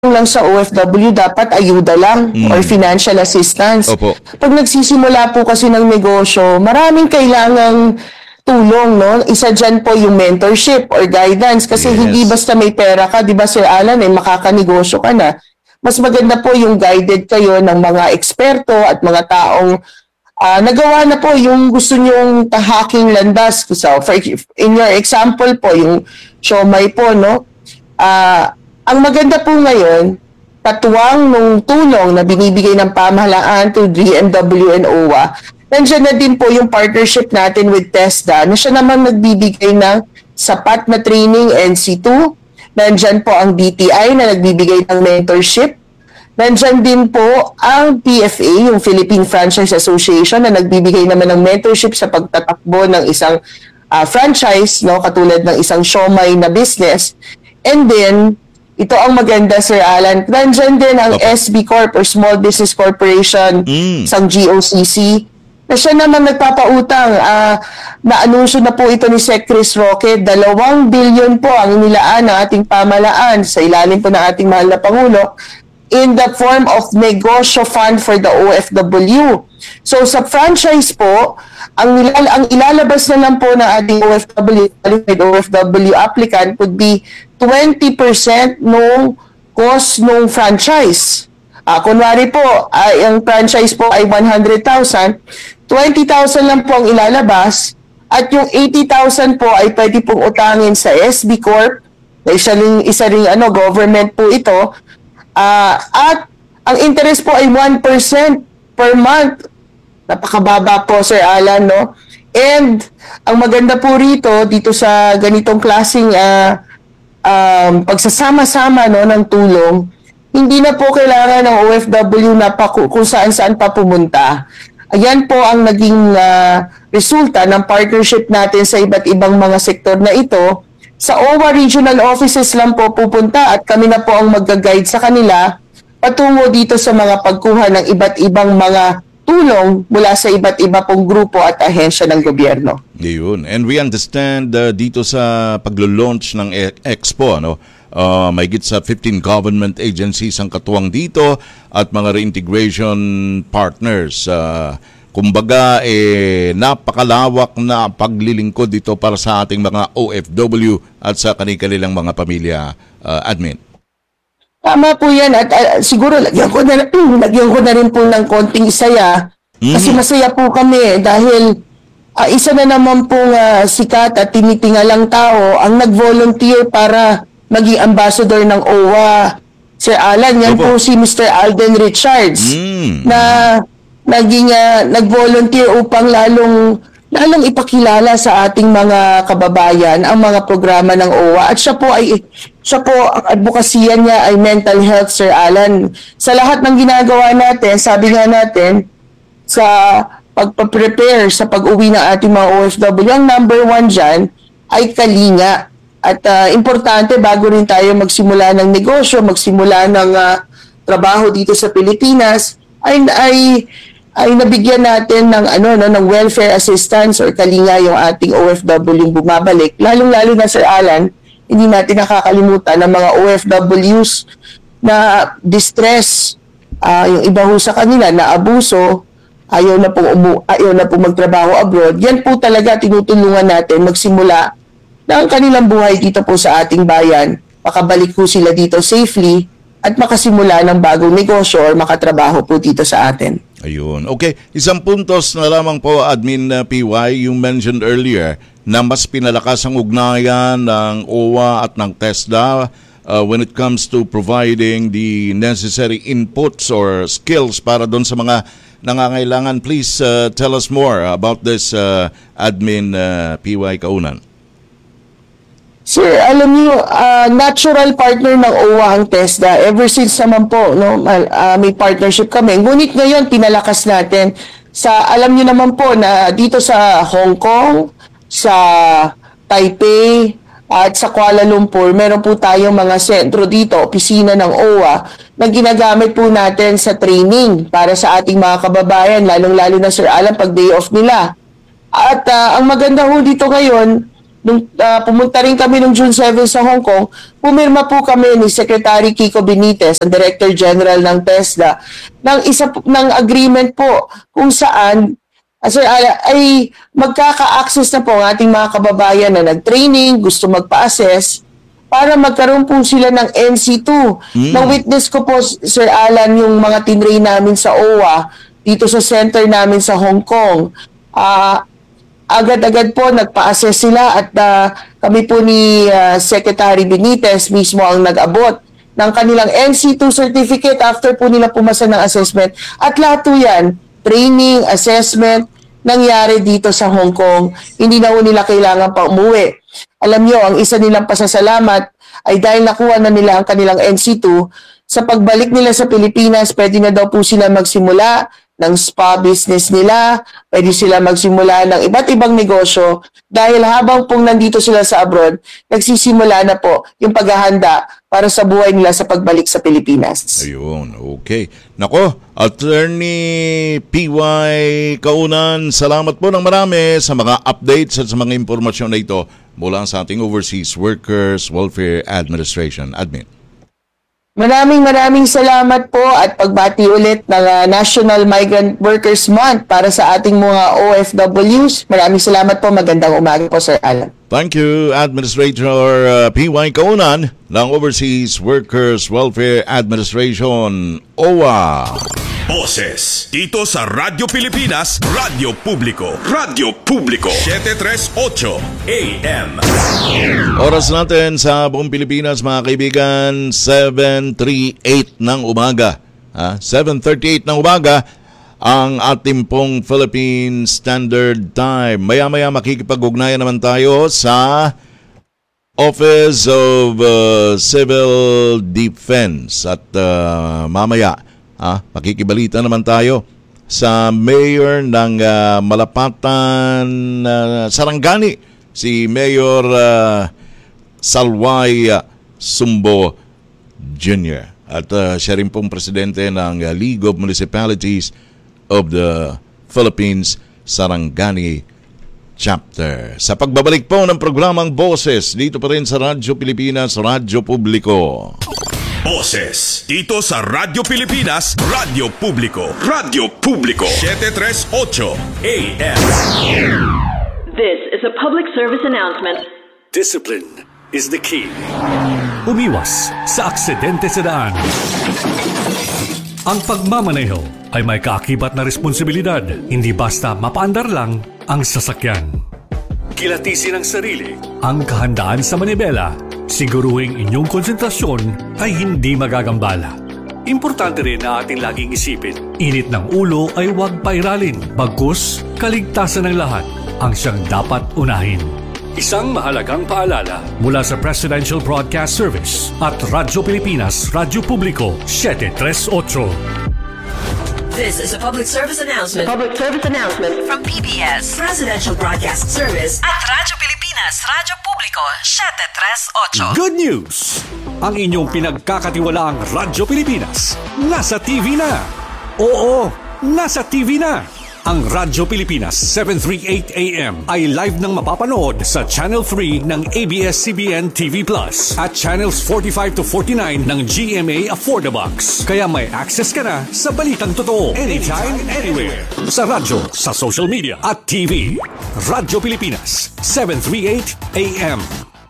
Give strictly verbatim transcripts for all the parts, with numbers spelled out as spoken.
lang sa O F W, dapat ayuda lang Mm. or financial assistance. Opo. Pag nagsisimula po kasi ng negosyo, maraming kailangang tulong, no? Isa dyan po yung mentorship or guidance kasi Yes. hindi basta may pera ka, di ba Sir Alan, eh, makakanegosyo ka na. Mas maganda po yung guided kayo ng mga eksperto at mga taong ah, nagawa na po yung gusto nyong tahaking landas. So, for, in your example po, yung siomai po, no? Ah, ang maganda po ngayon, katuwang nung tulong na binibigay ng pamahalaan to D M W and O W A, nandiyan na din po yung partnership natin with TESDA na siya naman nagbibigay ng sapat na training N C two. Nandiyan po ang D T I na nagbibigay ng mentorship. Nandiyan din po ang P F A, yung Philippine Franchise Association, na nagbibigay naman ng mentorship sa pagtatakbo ng isang ah, franchise, no, katulad ng isang siomai na business. And then, ito ang maganda, Sir Alan, nandiyan din ang Opo. S B Corp or Small Business Corporation, Mm. isang G O C C, na siya naman nagpapautang. Ah, na-anunsyo na po ito ni Sec Chris Roque, dalawang bilyon po ang inilaan ng ating pamalaan sa ilalim po ng ating mahal na Pangulo in the form of negosyo fund for the O F W. So sa franchise po, ang, nilal ang ilalabas na lang po ng ating O F W, qualified O F W applicant would be twenty percent nung cost nung franchise. Ah, kunwari po, ay, ang franchise po ay one hundred thousand, twenty thousand lang po ang ilalabas at yung eighty thousand po ay pwede pong utangin sa S B Corp, na isa ring, isa ring ano, government po ito. Ah, at ang interest po ay one percent per month. Napakababa po, Sir Alan, no? And ang maganda po rito, dito sa ganitong klaseng ah, um, pagsasama-sama, no, ng tulong, hindi na po kailangan ng O F W na pa, kung saan-saan pa pumunta. Ayan po ang naging ah, resulta ng partnership natin sa iba't ibang mga sektor na ito. Sa O W A regional offices lang po pupunta at kami na po ang mag-guide sa kanila patungo dito sa mga pagkuha ng iba't ibang mga tulong mula sa iba't iba pong grupo at ahensya ng gobyerno. Yun. And we understand uh, dito sa paglo-launch ng e- Expo, ano, uh, may git sa fifteen government agencies ang katuwang dito at mga reintegration partners. Uh, kumbaga, eh, napakalawak na paglilingkod dito para sa ating mga O F W at sa kanilang mga pamilya, uh, admin. Tama po yan at uh, siguro lagyan ko na, lagyan ko na rin po ng konting saya kasi masaya po kami dahil uh, isa na naman pong uh, sikat at tinitingalang tao ang nag-volunteer para maging ambassador ng O W A. Sir Alan, yan Opo. po si Mister Alden Richards Mm. na naging uh, nag-volunteer upang lalong lalong ipakilala sa ating mga kababayan ang mga programa ng O W A. At siya po ay siya po ang advokasya niya ay mental health, Sir Alan. Sa lahat ng ginagawa natin, sabi nga natin sa pagpa-prepare sa pag-uwi ng ating mga O F W, ang number one dyan ay kalinga. At uh, importante bago rin tayo magsimula ng negosyo, magsimula ng uh, trabaho dito sa Pilipinas, ay ay ay nabigyan natin ng ano no ng welfare assistance or kalinga yung ating O F W yung bumabalik. Lalong-lalo na Sir Alan, hindi natin nakakalimutan ng mga O F Ws na distress, uh, yung iba ho sa kanila na abuso, ayaw na pong umu- ayaw na pong magtrabaho abroad. Yan po talaga tinutulungan natin magsimula ng kanilang buhay dito po sa ating bayan. Makabalik po sila dito safely at makasimula ng bagong negosyo or makatrabaho po dito sa atin. Ayun. Okay, isang puntos na lamang po, Admin uh, P Y, you mentioned earlier na mas pinalakas ang ugnayan ng O W A at ng TESDA uh, when it comes to providing the necessary inputs or skills para doon sa mga nangangailangan. Please uh, tell us more about this, uh, Admin uh, P Y Kaunan. Sir, alam niyo, uh, natural partner ng O W A ang TESDA. Ever since naman po, no, uh, may partnership kami. Ngunit ngayon, pinalakas natin. Sa, alam niyo naman po na dito sa Hong Kong, sa Taipei, at sa Kuala Lumpur, meron po tayong mga sentro dito, opisina ng O W A, na ginagamit po natin sa training para sa ating mga kababayan, lalong-lalo na Sir Alan, pag day off nila. At uh, ang maganda ho dito ngayon, nung uh, pumunta rin kami nung June seventh sa Hong Kong, pumirma po kami ni Secretary Kiko Benitez, ang Director General ng TESDA, ng isa ng agreement po kung saan uh, Sir Ala, ay magkaka-access na po ang ating mga kababayan na nag-training, gusto magpa-assess, para magkaroon po sila ng N C two. Mm. Na-witness ko po, Sir Alan, yung mga tinrain namin sa O W A, dito sa center namin sa Hong Kong. Ah... Uh, agad-agad po nagpa-assess sila at uh, kami po ni uh, Secretary Benitez mismo ang nag-abot ng kanilang N C two certificate after po nila pumasa ng assessment. At lahat po yan, training, assessment, nangyari dito sa Hong Kong. Hindi na po nila kailangan pa umuwi. Alam nyo, ang isa nilang pasasalamat ay dahil nakuha na nila ang kanilang N C two, sa pagbalik nila sa Pilipinas, pwede na daw po sila magsimula ng spa business nila, pwede sila magsimula ng iba't ibang negosyo dahil habang pong nandito sila sa abroad, nagsisimula na po yung paghahanda para sa buhay nila sa pagbalik sa Pilipinas. Ayun, okay. Nako, Attorney P Y Kaunan, salamat po ng marami sa mga updates at sa mga impormasyon na ito mula sa ating Overseas Workers Welfare Administration. Admin. Maraming maraming salamat po at pagbati ulit ng uh, National Migrant Workers Month para sa ating mga O F Ws. Maraming salamat po. Magandang umaga po, Sir Alan. Thank you, Administrator uh, P Y Kaunan ng Overseas Workers Welfare Administration, O W A. Boses dito sa Radyo Pilipinas, Radyo Publiko, Radyo Publiko, seven thirty-eight A M. Oras natin sa buong Pilipinas, mga kaibigan, seven thirty-eight ng umaga. Ha? seven thirty-eight ng umaga ang ating pong Philippine Standard Time. Maya-maya makikipag-ugnayan naman tayo sa Office of uh, Civil Defense at uh, mamaya Ah, makikibalita naman tayo sa mayor ng uh, Malapatan, uh, Sarangani, si Mayor uh, Salway uh, Sumbo Junior At uh, siya rin pong presidente ng uh, League of Municipalities of the Philippines, Sarangani Chapter. Sa pagbabalik po ng programang Boses, dito pa rin sa Radyo Pilipinas, Radyo Publiko. Boses dito sa Radyo Pilipinas, Radyo Publiko, Radyo Publiko, seven thirty-eight A M. This is a public service announcement. Discipline is the key. Umiwas sa aksidente sa daan. Ang pagmamaneho ay may kaakibat na responsibilidad. Hindi basta mapaandar lang ang sasakyan. Kilatisin ang sarili, ang kahandaan sa manibela. Siguruhing inyong konsentrasyon ay hindi magagambala. Importante rin na ating laging isipin, init ng ulo ay huwag pairalin. Bagkus, kaligtasan ng lahat ang siyang dapat unahin. Isang mahalagang paalala mula sa Presidential Broadcast Service at Radyo Pilipinas, Radyo Publiko, seven thirty-eight. This is a public service announcement. A public service announcement From P B S, Presidential Broadcast Service at Radyo Pilipinas, Radyo Publiko, seven thirty-eight. Good news! Ang inyong pinagkakatiwalaang Radyo Pilipinas nasa T V na. Oo, nasa T V na. Ang Radyo Pilipinas seven thirty-eight A M ay live nang mapapanood sa Channel three ng A B S C B N T V Plus at Channels forty-five to forty-nine ng G M A Affordabox. Kaya may access ka na sa balitang totoo anytime, anywhere. Sa radyo, sa social media at T V. Radyo Pilipinas seven thirty-eight A M.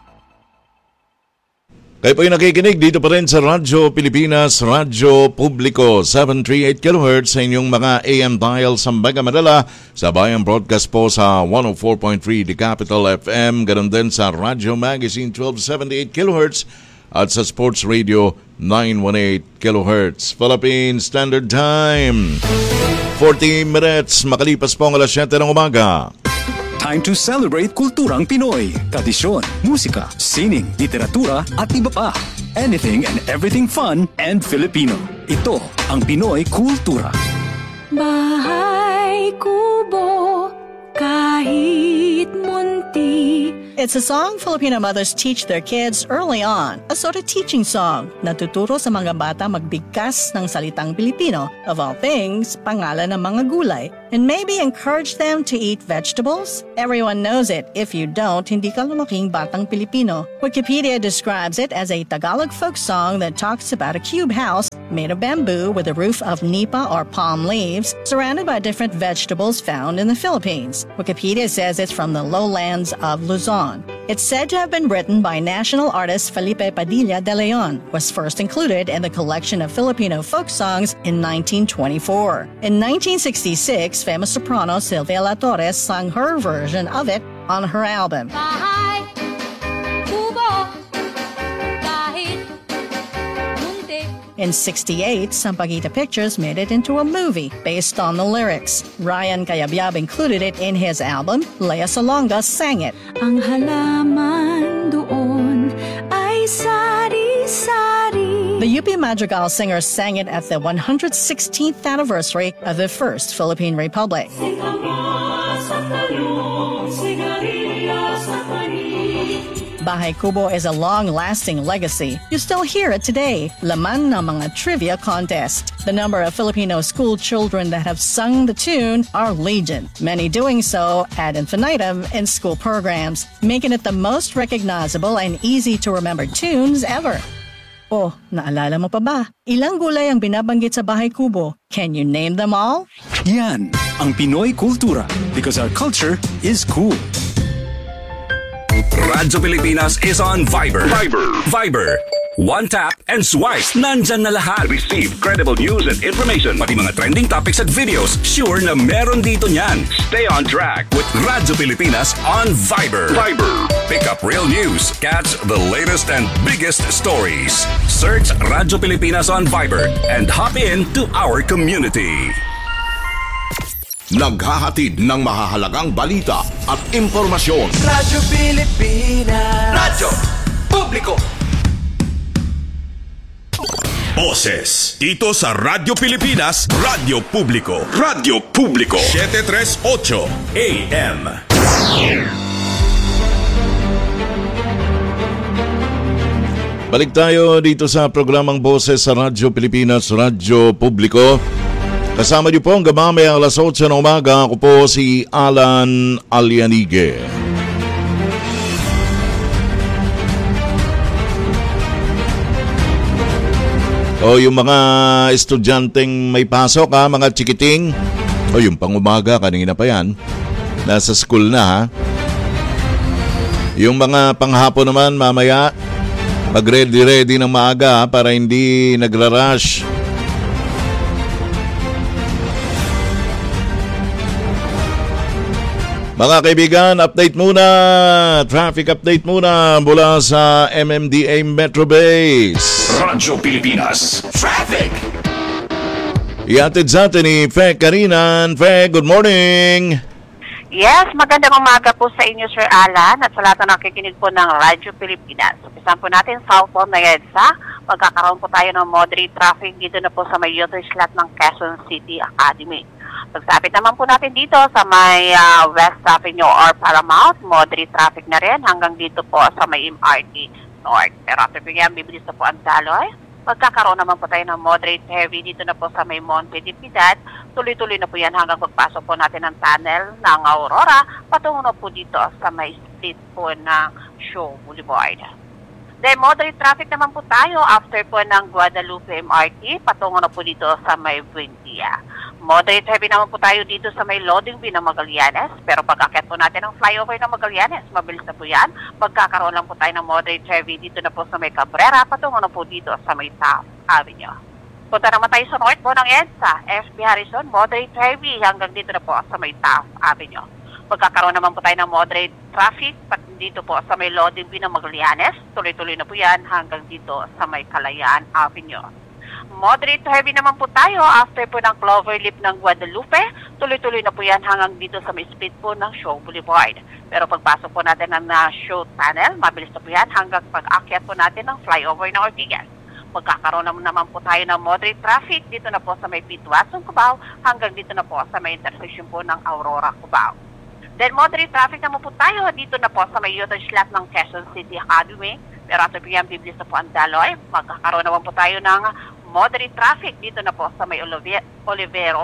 Kayo po yung nakikinig dito pa rin sa Radyo Pilipinas, Radyo Publiko, seven thirty-eight kilohertz sa inyong mga A M dial sa Mega Manila, sa Bayan Broadcast po sa one oh four point three The Capital F M, ganoon din sa Radyo Magazine twelve seventy-eight kilohertz at sa Sports Radio nine eighteen kilohertz. Philippine Standard Time, forty minutes, makalipas po ang alas siyete ng umaga. Time to celebrate kulturang Pinoy. Tradisyon, musika, sining, literatura at iba pa. Anything and everything fun and Filipino. Ito ang Pinoy Kultura. Bahay kubo, kahit munti. It's a song Filipino mothers teach their kids early on. A sort of teaching song. Natuturo sa mga bata magbigkas ng salitang Pilipino. Of all things, pangalan ng mga gulay. And maybe encourage them to eat vegetables? Everyone knows it. If you don't, hindi ka lumaking batang Pilipino. Wikipedia describes it as a Tagalog folk song that talks about a cube house made of bamboo with a roof of nipa or palm leaves, surrounded by different vegetables found in the Philippines. Wikipedia says it's from the lowlands of Luzon. It's said to have been written by national artist Felipe Padilla de Leon, was first included in the collection of Filipino folk songs in nineteen twenty-four. In nineteen sixty-six, famous soprano Sylvia La Torres sang her version of it on her album. Bahay, kubo, kahit munti. In sixty-eight, Sampaguita Pictures made it into a movie based on the lyrics. Ryan Cayabyab included it in his album. Lea Salonga sang it. Ang halaman doon ay sari-sari. The U P Madrigal singers sang it at the one hundred sixteenth anniversary of the First Philippine Republic. Bahay Kubo is a long-lasting legacy. You still hear it today, laman ng mga trivia contest. The number of Filipino school children that have sung the tune are legion, many doing so ad infinitum in school programs, making it the most recognizable and easy-to-remember tunes ever. Oh, naalala mo pa ba? Ilang gulay ang binabanggit sa Bahay Kubo? Can you name them all? Yan ang Pinoy Kultura because our culture is cool. Radyo Pilipinas is on Viber. Viber. Viber. One tap and swipe. Nandyan na lahat. Receive credible news and information. Pati mga trending topics at videos. Sure na meron dito niyan. Stay on track with Radyo Pilipinas on Viber. Viber. Pick up real news. Catch the latest and biggest stories. Search Radyo Pilipinas on Viber and hop in to our community. Naghahatid ng mahahalagang balita at impormasyon. Radyo Pilipinas. Radyo Publiko. Boses dito sa Radyo Pilipinas, Radyo Publiko. Radyo Publiko. seven thirty-eight A M. Balik tayo dito sa programang Boses sa Radyo Pilipinas, Radyo Publiko. Kasama niyo po ang gamamay ang alas otso ng umaga. Ako po si Alan Alianige. O yung mga estudyanteng may pasok ha, mga chikiting. O yung pangumaga, kanina pa yan. Nasa school na ha. Yung mga panghapon naman mamaya, mag-ready-ready ng maaga ha, para hindi nagra-rush. Mga kaibigan, update muna, traffic update muna mula sa M M D A Metro Base. Radyo Pilipinas Traffic. Iatid sa atin ni Fe Karinan. Fe, good morning. Yes, magandang umaga po sa inyo, Sir Alan, at sa lahat na nakikinig po ng Radyo Pilipinas. Umpisan po natin southbound na EDSA. Magkakaroon po tayo ng moderate traffic dito na po sa may Yotoy Slot ng Quezon City Academy. Pagsapit naman po natin dito sa may uh, West Avenue or Paramount, moderate traffic na rin hanggang dito po sa may M R T North. Pero after po yan, bibilis na po ang daloy. Magkakaroon naman po tayo ng moderate heavy dito na po sa may Monte de Piedad. Tuloy-tuloy na po yan hanggang pagpasok po natin ng tunnel ng Aurora, patungo na po dito sa may street po ng Shaw Boulevard. Then moderate traffic naman po tayo after po ng Guadalupe M R T, patungo na po dito sa may Buendia. Moderate heavy naman po tayo dito sa may loading bin ng Magallanes, pero pag-akyat po natin ang flyover ng Magallanes, mabilis na po yan. Magkakaroon lang po tayo ng moderate heavy dito na po sa may Cabrera, patungo na po dito sa may Taft Avenue. Punta naman tayo sa north po ng EDSA, F B Harrison, moderate heavy hanggang dito na po sa may Taft Avenue. Magkakaroon naman po tayo ng moderate traffic pat dito po sa may loading bin ng Magallanes, tuloy-tuloy na po yan hanggang dito sa may Kalayaan Avenue. Moderate heavy naman po tayo after po ng Cloverleaf ng Guadalupe. Tuloy-tuloy na po yan hanggang dito sa may speed po ng Shaw Boulevard. Pero pagpasok po natin ng uh, Shaw Tunnel, mabilis na po yan hanggang pag-akyat po natin ng flyover ng Ortigas. Magkakaroon naman, naman po tayo ng moderate traffic dito na po sa may Pitwasong Cubao hanggang dito na po sa may intersection po ng Aurora Cubao. Then moderate traffic naman po tayo dito na po sa may Yotoy Slot ng Quezon City Academy. Pero after po yan, bibilis na po ang daloy. Magkakaroon naman po tayo ng moderate traffic dito na po sa may Oliveros,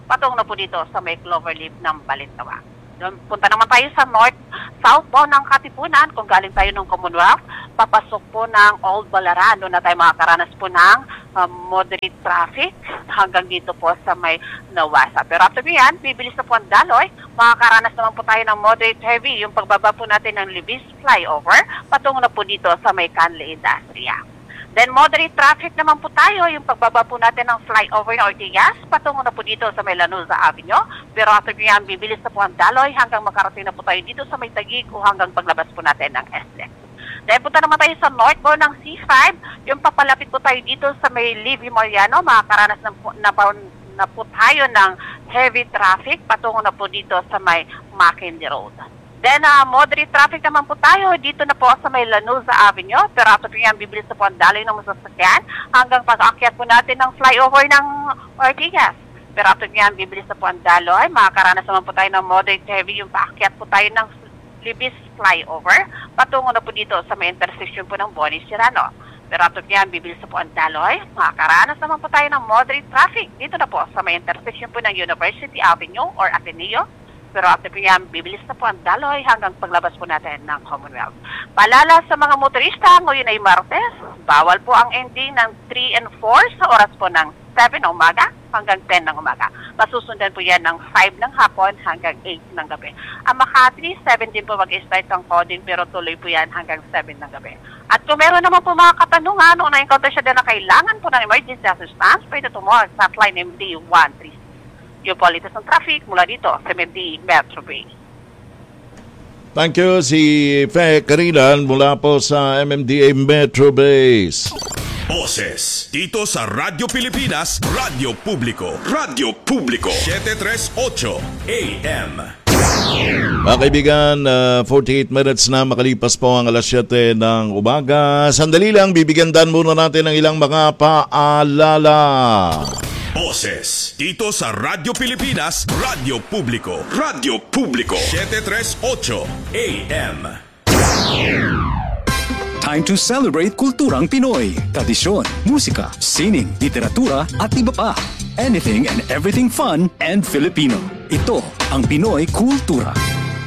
patungo na po dito sa may Cloverleaf ng Balintawak. Doon, punta naman tayo sa north, south po ng Katipunan. Kung galing tayo ng Commonwealth, papasok po ng Old Balaran. Doon na tayo makakaranas po ng um, moderate traffic hanggang dito po sa may Nawasa. Pero after yan, bibilis na po ang daloy. Makakaranas naman po tayo ng moderate heavy, yung pagbaba po natin ng Libis flyover, patungo na po dito sa may Canle Industria. Then moderate traffic naman po tayo, yung pagbaba po natin ng flyover ng Ortigas, patungo na po dito sa may Lanuza Avenue. Pero after yan, bibilis na po ang daloy hanggang makarating na po tayo dito sa may Taguig o hanggang paglabas po natin ng S D E C. Then punta naman tayo sa northbound ng C five, yung papalapit po tayo dito sa may Livy Moriano, makakaranas na po, na, na po tayo ng heavy traffic, patungo na po dito sa may Mackenzie Road. Then, uh, moderate traffic naman po tayo dito na po sa may Lanuza Avenue. Pero after po yan, bibilis na po ang daloy ng masasakyan hanggang pag-akyat po natin ng flyover ng Ortigas. Pero after po yan, bibilis na po ang daloy. Makakaranas naman po tayo ng moderate heavy yung paakyat po tayo ng Libis flyover. Patungo na po dito sa may intersection po ng Bonis Cirano. Pero after po yan, bibilis na po ang daloy. Makakaranas naman po tayo ng moderate traffic dito na po sa may intersection po ng University Avenue or Ateneo. Pero after po yan, bibilis na po ang daloy hanggang paglabas po natin ng Commonwealth. Paalala sa mga motorista, ngayon ay Martes, bawal po ang ending ng three and four sa oras po ng seven ng umaga hanggang ten ng umaga. Masusundan po yan ng five ng hapon hanggang eight ng gabi. Ang Makati, seven din po mag-start ang coding pero tuloy po yan hanggang seven ng gabi. At kung meron naman po mga katanungan o na-encounter siya din na kailangan po ng emergency assistance, pwede tumawag sa hotline M D one three six. Yung politas ng traffic mula dito sa M D Metro Base. Thank you, si Fe Carilan mula po sa M M D A Metro Base. Boses dito sa Radyo Pilipinas, Radyo Publiko, Radyo Publiko, seven thirty-eight A M. Mga kaibigan, uh, forty-eight minutes na makalipas po ang alas siyete ng umaga. Sandali lang, bibigyan dan muna natin ng ilang mga paalala. Boses dito sa Radyo Pilipinas, Radyo Publiko, Radyo Publiko, seven thirty-eight A M. Time to celebrate kulturang Pinoy. Tradisyon, musika, sining, literatura at iba pa. Anything and everything fun and Filipino. Ito ang Pinoy Kultura.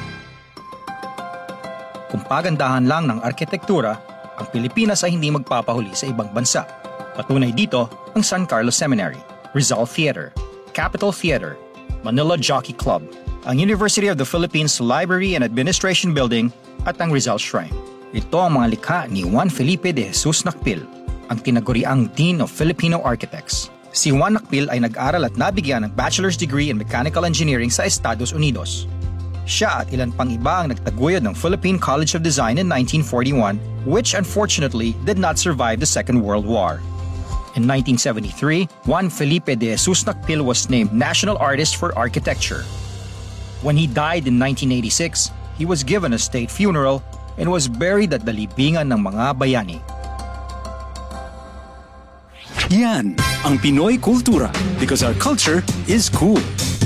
Kung pagandahan lang ng arkitektura, ang Pilipinas ay hindi magpapahuli sa ibang bansa. Patunay dito ang San Carlos Seminary, Rizal Theater, Capitol Theater, Manila Jockey Club, ang University of the Philippines Library and Administration Building at ang Rizal Shrine. Ito ang mga likha ni Juan Felipe de Jesus Nakpil, ang tinaguriang Dean of Filipino Architects. Si Juan Nakpil ay nag-aral at nabigyan ng bachelor's degree in mechanical engineering sa Estados Unidos. Siya at ilan pang iba ang nagtaguyod ng Philippine College of Design in nineteen forty-one, which unfortunately did not survive the Second World War. In nineteen seventy-three, Juan Felipe de Jesus Nakpil was named National Artist for Architecture. When he died in nineteen eighty-six, he was given a state funeral and was buried at the libingan ng mga bayani. Yan ang Pinoy Kultura because our culture is cool.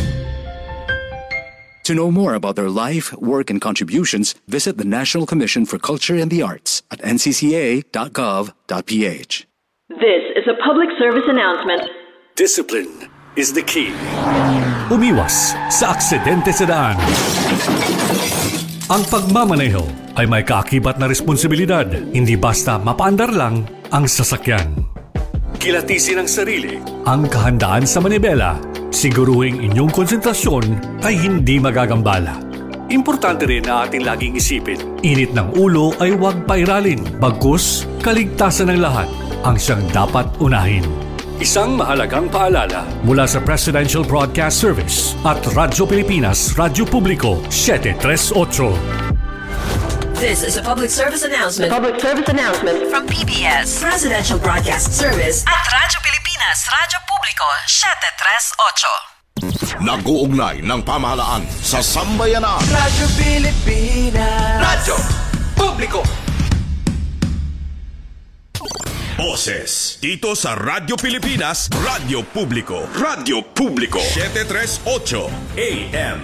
To know more about their life, work, and contributions, visit the National Commission for Culture and the Arts at n c c a dot gov dot p h. This is a public service announcement. Discipline is the key. Umiwas sa aksidente sa daan. Ang pagmamaneho ay may kaakibat na responsibilidad, hindi basta mapaandar lang ang sasakyan. Kilatisin ang sarili, ang kahandaan sa manibela, siguruhing inyong konsentrasyon ay hindi magagambala. Importante rin na ating laging isipin, init ng ulo ay huwag pairalin, bagkus kaligtasan ng lahat ang siyang dapat unahin. Isang mahalagang paalala mula sa Presidential Broadcast Service at Radyo Pilipinas, Radyo Publiko, seven thirty-eight. This is a public service announcement. Public service announcement From P B S, Presidential Broadcast Service at Radyo Pilipinas, Radyo Publiko, seven thirty-eight. Nag-uugnay ng pamahalaan sa sambayanan. Radyo Pilipinas, Radyo Publiko. Boses dito sa Radyo Pilipinas, Radyo Publiko, Radyo Publiko, seven thirty-eight A M.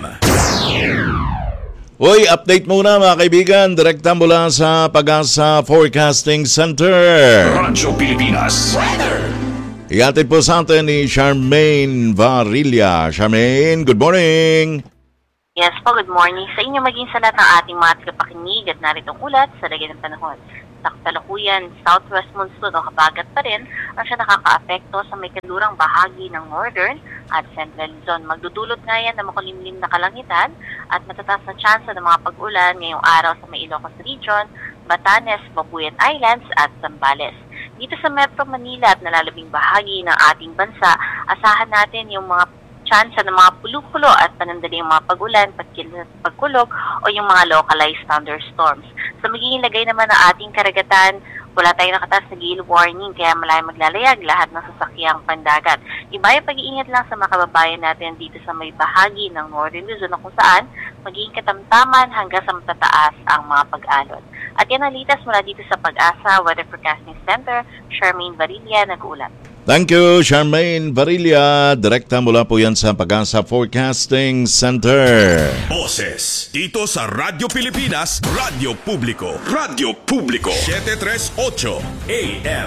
Uy, update muna mga kaibigan, direkta mula sa Pag-asa Forecasting Center. Radyo Pilipinas Weather. Iatid po sa atin ni Charmaine Varilla. Charmaine, good morning! Yes po, good morning sa inyo maging sa lahat ng ating mga tagapakinig at naritong ulat sa lagay ng panahon. Sa kasalukuyan, southwest monsoon o habagat pa rin ang siya nakakaapekto sa may kanlurang bahagi ng northern at central Luzon. Magdudulot nga yan ng makulimlim na kalangitan at matataas na tsansa ng mga pag-ulan ngayong araw sa may Ilocos Region, Batanes, Babuyan Islands at Zambales. Dito sa Metro Manila at nalalabing bahagi ng ating bansa, asahan natin yung mga tsansa ng mga pulukulo at panandaling mga pag-ulan, pagkilos, pagkulog o yung mga localized thunderstorms. Sa magiging lagay naman ng ating karagatan, wala tayong nakataas na gale warning kaya malayo maglalayag lahat ng sasakyang pandagat. Iba yung pag-iingat lang sa mga kababayan natin dito sa may bahagi ng Northern Luzon na kung saan magiging katamtaman hanggang sa matataas ang mga pag-alon. At yan ang litas mula dito sa Pag-asa Weather Forecasting Center, Charmaine Varilla, nag-uulat. Thank you, Charmaine Varilla. Direkta mula po yan sa Pag-asa Forecasting Center. Boses dito sa Radyo Pilipinas, Radyo Publiko. Radyo Publiko. seven three eight A M.